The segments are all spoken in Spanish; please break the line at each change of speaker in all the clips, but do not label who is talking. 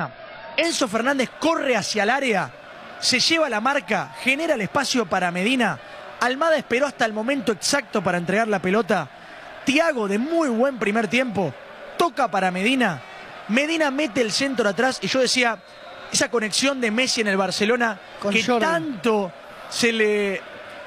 Argentina, Enzo Fernández corre hacia el área, se lleva la marca, genera el espacio para Medina. Almada esperó hasta el momento exacto para entregar la pelota. Thiago, de muy buen primer tiempo, toca para Medina. Medina mete el centro atrás y yo decía, esa conexión de Messi en el Barcelona
Con
que
Jordi.
tanto se le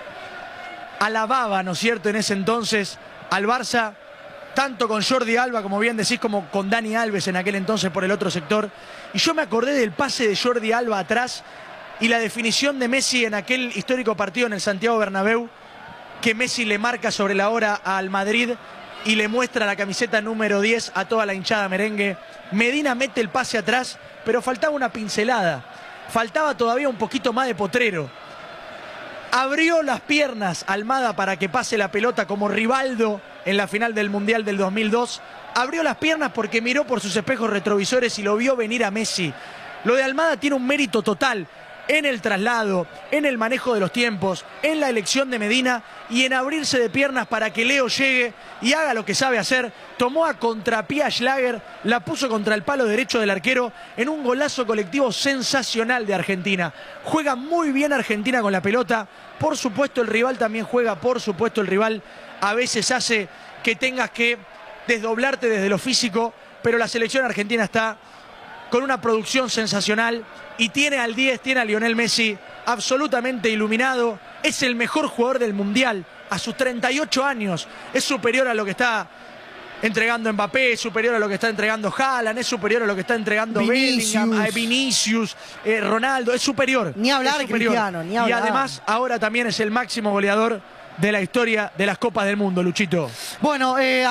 alababa, ¿no es cierto?, en ese entonces al Barça, tanto con Jordi Alba, como bien decís, como con Dani Alves en aquel entonces por el otro sector. Y yo me acordé del pase de Jordi Alba atrás y la definición de Messi en aquel histórico partido en el Santiago Bernabéu, que Messi le marca sobre la hora al Madrid y le muestra la camiseta número 10 a toda la hinchada merengue. Medina mete el pase atrás, pero faltaba una pincelada, faltaba todavía un poquito más de potrero. Abrió las piernas Almada para que pase la pelota como Rivaldo en la final del Mundial del 2002. Abrió las piernas porque miró por sus espejos retrovisores y lo vio venir a Messi. Lo de Almada tiene un mérito total en el traslado, en el manejo de los tiempos, en la elección de Medina y en abrirse de piernas para que Leo llegue y haga lo que sabe hacer. Tomó a contrapié a Schlager, la puso contra el palo derecho del arquero en un golazo colectivo sensacional de Argentina. Juega muy bien Argentina con la pelota. Por supuesto el rival también juega, por supuesto el rival a veces hace que tengas que desdoblarte desde lo físico, pero la selección argentina está con una producción sensacional y tiene al 10, tiene a Lionel Messi absolutamente iluminado. Es el mejor jugador del Mundial a sus 38 años. Es superior a lo que está entregando Mbappé, es superior a lo que está entregando Haaland, es superior a lo que está entregando Bellingham, a Vinicius, Ronaldo, es superior.
Ni hablar, Cristiano, ni hablar.
Y además ahora también es el máximo goleador de la historia de las Copas del Mundo, Luchito.
Bueno,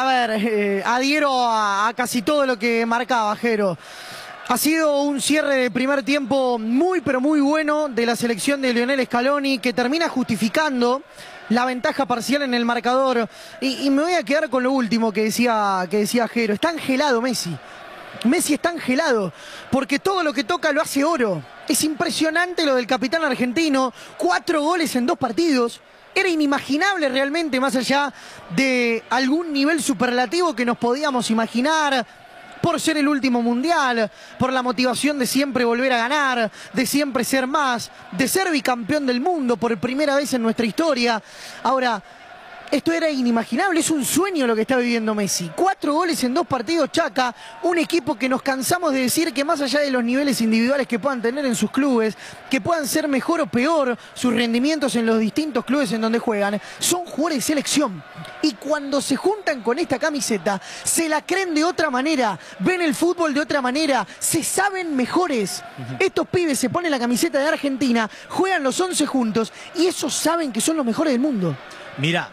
adhiero a casi todo lo que marcaba, Jero. Ha sido un cierre de primer tiempo muy, pero muy bueno de la selección de Lionel Scaloni, que termina justificando la ventaja parcial en el marcador. Y me voy a quedar con lo último que decía Jero. Está angelado Messi. Messi está angelado, porque todo lo que toca lo hace oro. Es impresionante lo del capitán argentino. 4 goles en 2 partidos. Era inimaginable realmente, más allá de algún nivel superlativo que nos podíamos imaginar, por ser el último mundial, por la motivación de siempre volver a ganar, de siempre ser más, de ser bicampeón del mundo por primera vez en nuestra historia. Ahora, esto era inimaginable, es un sueño lo que está viviendo Messi. 4 goles en 2 partidos, Chaca, un equipo que nos cansamos de decir que más allá de los niveles individuales que puedan tener en sus clubes, que puedan ser mejor o peor sus rendimientos en los distintos clubes en donde juegan, son jugadores de selección. Y cuando se juntan con esta camiseta, se la creen de otra manera, ven el fútbol de otra manera, se saben mejores. Estos pibes se ponen la camiseta de Argentina, juegan los 11 juntos y esos saben que son los mejores del mundo.
Mirá,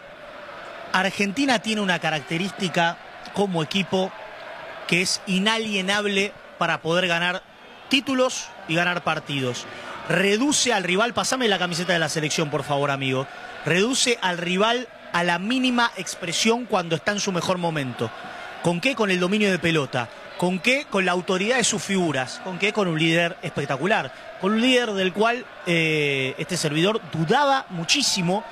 Argentina tiene una característica como equipo que es inalienable para poder ganar títulos y ganar partidos. Reduce al rival, pasame la camiseta de la selección, por favor, amigo. Reduce al rival a la mínima expresión cuando está en su mejor momento. ¿Con qué? Con el dominio de pelota. ¿Con qué? Con la autoridad de sus figuras. ¿Con qué? Con un líder espectacular. Con un líder del cual este servidor dudaba muchísimo.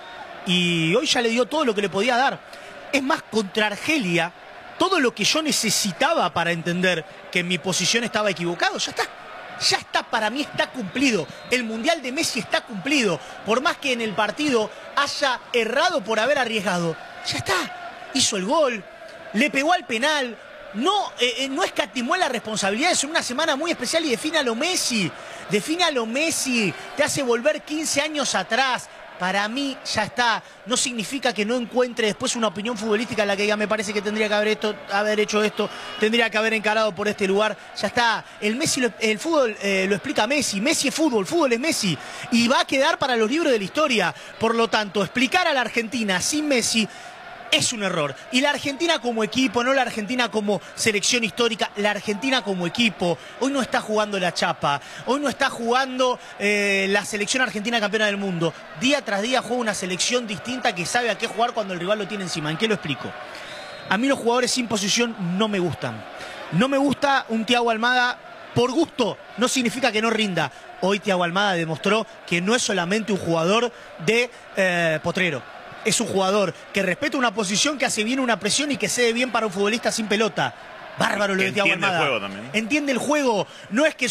Y hoy ya le dio todo lo que le podía dar. Es más, contra Argelia, todo lo que yo necesitaba para entender que en mi posición estaba equivocado, ya está. Ya está, para mí está cumplido. El Mundial de Messi está cumplido. Por más que en el partido haya errado por haber arriesgado, ya está. Hizo el gol, le pegó al penal, no escatimó la responsabilidad. Es una semana muy especial y defínalo Messi. Defínalo Messi. Te hace volver 15 años atrás. Para mí ya está. No significa que no encuentre después una opinión futbolística en la que diga, me parece que tendría que haber hecho esto, tendría que haber encarado por este lugar. Ya está. El fútbol lo explica Messi. Messi es fútbol, fútbol es Messi. Y va a quedar para los libros de la historia. Por lo tanto, explicar a la Argentina sin Messi es un error. Y la Argentina como equipo, no la Argentina como selección histórica, la Argentina como equipo, hoy no está jugando la chapa, hoy no está jugando la selección argentina campeona del mundo. Día tras día juega una selección distinta que sabe a qué jugar cuando el rival lo tiene encima. ¿En qué lo explico? A mí los jugadores sin posición no me gustan. No me gusta un Thiago Almada por gusto, no significa que no rinda. Hoy Thiago Almada demostró que no es solamente un jugador de potrero. Es un jugador que respeta una posición, que hace bien una presión y que cede bien para un futbolista sin pelota. Bárbaro lo de Thiago Almada. Entiende el juego también. Entiende el juego. No es que